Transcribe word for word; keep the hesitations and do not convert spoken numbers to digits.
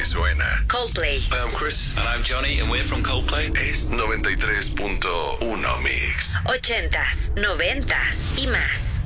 así suena. Coldplay. Hi, I'm Chris. And I'm Johnny, and we're from Coldplay. Es noventa y tres punto uno Mix. Ochentas, noventas y más.